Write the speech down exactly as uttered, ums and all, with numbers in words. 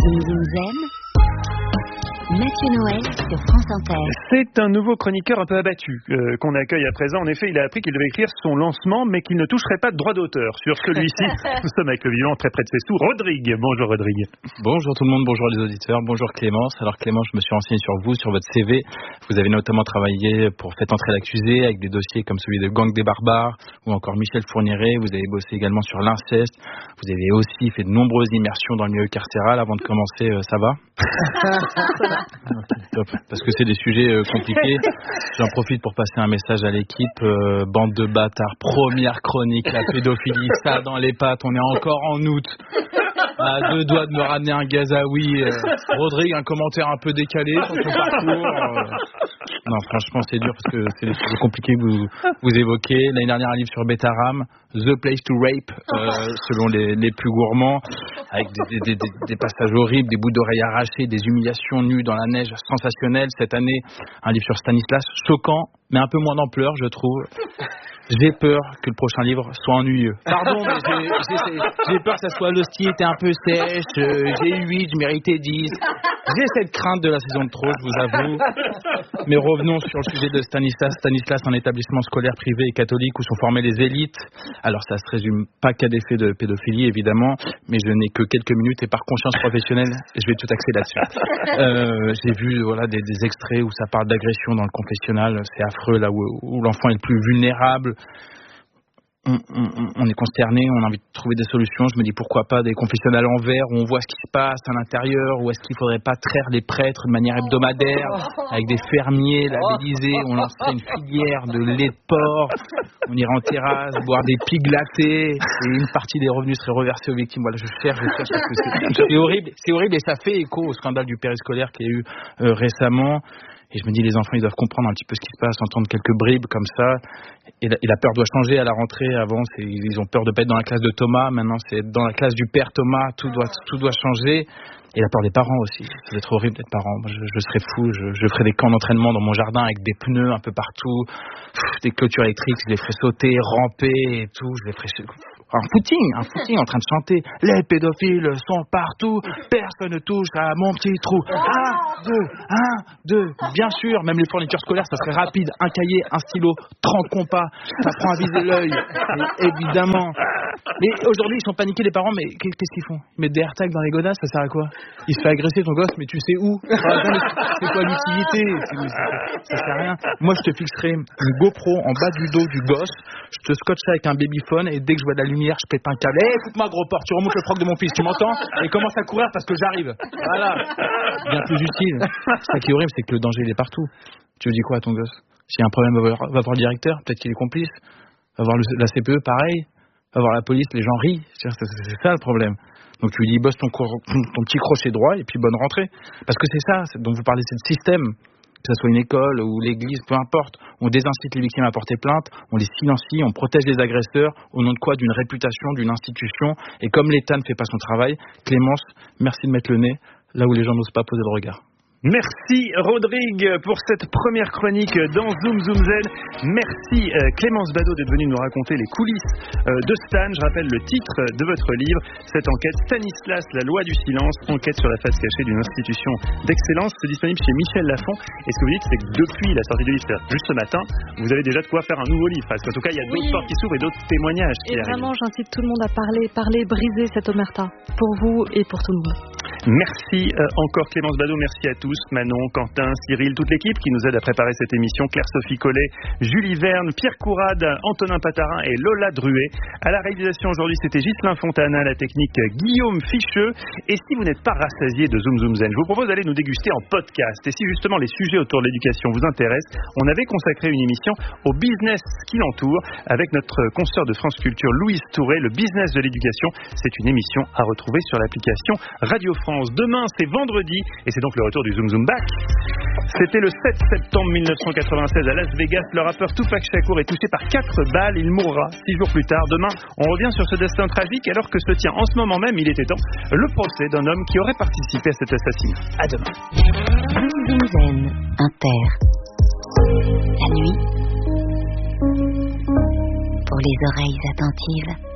Zoom Zoom Zen, Mathieu Noël sur France Inter. C'est un nouveau chroniqueur un peu abattu euh, qu'on accueille à présent. En effet, il a appris qu'il devait écrire son lancement, mais qu'il ne toucherait pas de droit d'auteur sur celui-ci. Nous sommes avec le vivant, très près de ses sous. Rodrigue, bonjour Rodrigue. Bonjour tout le monde, bonjour les auditeurs, bonjour Clémence. Alors Clémence, je me suis renseigné sur vous, sur votre C V. Vous avez notamment travaillé pour Faites entrer l'accusé, avec des dossiers comme celui de Gang des barbares, ou encore Michel Fourniret. Vous avez bossé également sur l'inceste. Vous avez aussi fait de nombreuses immersions dans le milieu carcéral. Avant de commencer, euh, ça va? Okay, top. Parce que c'est des sujets euh, compliqués. J'en profite pour passer un message à l'équipe. Euh, bande de bâtards, première chronique, la pédophilie, ça dans les pattes. On est encore en août. À deux doigts de me ramener un gazaoui. Euh, Rodrigue, un commentaire un peu décalé sur son parcours. Euh... Non, franchement, c'est dur parce que c'est des sujets compliqués que vous, vous évoquez. L'année dernière, un livre sur Betaram, The Place to Rape, euh, selon les, les plus gourmands, avec des, des, des, des passages horribles, des bouts d'oreilles arrachées, des humiliations nues dans la neige sensationnelles. Cette année, un livre sur Stanislas, choquant, mais un peu moins d'ampleur, je trouve. J'ai peur que le prochain livre soit ennuyeux. Pardon, mais j'ai, j'ai, j'ai peur que ça soit l'hostie était un peu sèche. Euh, j'ai eu huit, je méritais dix. J'ai cette crainte de la saison de trop, je vous avoue. Mais revenons sur le sujet de Stanislas. Stanislas, un établissement scolaire privé et catholique où sont formées les élites. Alors ça se résume pas qu'à des faits de pédophilie, évidemment, mais je n'ai que quelques minutes et par conscience professionnelle, je vais tout axer là-dessus. Euh, j'ai vu voilà, des, des extraits où ça parle d'agression dans le confessionnal. C'est affreux, là où, où l'enfant est le plus vulnérable. On, on, on est consterné, on a envie de trouver des solutions. Je me dis pourquoi pas des confessionnals en verre où on voit ce qui se passe à l'intérieur, ou est-ce qu'il faudrait pas traire les prêtres de manière hebdomadaire avec des fermiers labellisés, on lancerait une filière de lait de porc, on irait en terrasse boire des pigs glacés et une partie des revenus serait reversée aux victimes. Voilà, je cherche, je cherche parce que c'est, c'est horrible, c'est horrible et ça fait écho au scandale du périscolaire qu'il y a eu euh, récemment. Et je me dis, les enfants, ils doivent comprendre un petit peu ce qui se passe, entendre quelques bribes comme ça. Et la, et la peur doit changer à la rentrée. Avant, c'est, ils ont peur de pas être dans la classe de Thomas. Maintenant, c'est être dans la classe du père Thomas. Tout doit, tout doit changer. Et la peur des parents aussi. Ça doit être horrible d'être parent. Moi, je, je serais fou. Je, je ferais des camps d'entraînement dans mon jardin avec des pneus un peu partout. Pff, des clôtures électriques. Je les ferais sauter, ramper et tout. Je les ferais... Un footing, un footing en train de chanter. Les pédophiles sont partout, personne ne touche à mon petit trou. Un, deux, un, deux. Bien sûr, même les fournitures scolaires, ça serait rapide. Un cahier, un stylo, trente compas. Ça prend à viser l'œil. Et évidemment. Mais aujourd'hui, ils sont paniqués, les parents, mais qu'est-ce qu'ils font? Ils mettent des AirTags dans les godasses, ça sert à quoi? Il se fait agresser ton gosse, mais tu sais où? C'est quoi l'utilité? Ça sert à rien. Moi, je te fixerai une GoPro en bas du dos du gosse. Je te scotche ça avec un babyphone et dès que je vois de la lumière, je pète un câble. Hé, hey, écoute-moi, gros porc, tu remontes le froc de mon fils, tu m'entends? Et commence à courir parce que j'arrive. Voilà. Bien plus utile. Ce qui est horrible, c'est que le danger, il est partout. Tu lui dis quoi à ton gosse? S'il y a un problème, va voir, va voir le directeur, peut-être qu'il est complice. Va voir le, la C P E, pareil. Va voir la police, les gens rient. C'est, c'est, c'est ça le problème. Donc tu lui dis, bosse ton, ton petit crochet droit et puis bonne rentrée. Parce que c'est ça, c'est, dont vous parlez, c'est le système. Que ce soit une école ou l'église, peu importe. On désincite les victimes à porter plainte, on les silencie, on protège les agresseurs, au nom de quoi? D'une réputation, d'une institution. Et comme l'État ne fait pas son travail, Clémence, merci de mettre le nez là où les gens n'osent pas poser le regard. Merci Rodrigue pour cette première chronique dans Zoom Zoom Zen. Merci euh, Clémence Badaud d'être venue nous raconter les coulisses euh, de Stan. Je rappelle le titre de votre livre, cette enquête Stanislas, la loi du silence, enquête sur la face cachée d'une institution d'excellence. C'est disponible chez Michel Lafon. Et ce que vous dites, c'est que depuis la sortie du livre, c'est-à-dire juste ce matin, vous avez déjà de quoi faire un nouveau livre. Parce qu'en tout cas, il y a d'autres oui. portes qui s'ouvrent et d'autres témoignages qui et arrivent. Et vraiment, j'incite tout le monde à parler, parler, briser cette omerta pour vous et pour tout le monde. Merci euh, encore Clémence Badaud, merci à tous, Manon, Quentin, Cyril, toute l'équipe qui nous aide à préparer cette émission, Claire-Sophie Collet, Julie Verne, Pierre Courade, Antonin Patarin et Lola Druet. À la réalisation aujourd'hui, c'était Ghislain Fontana, la technique Guillaume Ficheux. Et si vous n'êtes pas rassasié de Zoom Zoom Zen, je vous propose d'aller nous déguster en podcast. Et si justement les sujets autour de l'éducation vous intéressent, on avait consacré une émission au business qui l'entoure avec notre consoeur de France Culture, Louise Touré, le business de l'éducation. C'est une émission à retrouver sur l'application Radio France. Demain, c'est vendredi et c'est donc le retour du Zoom Zoom Back. C'était le sept septembre mille neuf cent quatre-vingt-seize à Las Vegas. Le rappeur Tupac Shakur est touché par quatre balles. Il mourra six jours plus tard. Demain, on revient sur ce destin tragique alors que se tient en ce moment même, il était temps, le procès d'un homme qui aurait participé à cet assassinat. À demain. Zoom Zoom Zen, Inter. La nuit, pour les oreilles attentives.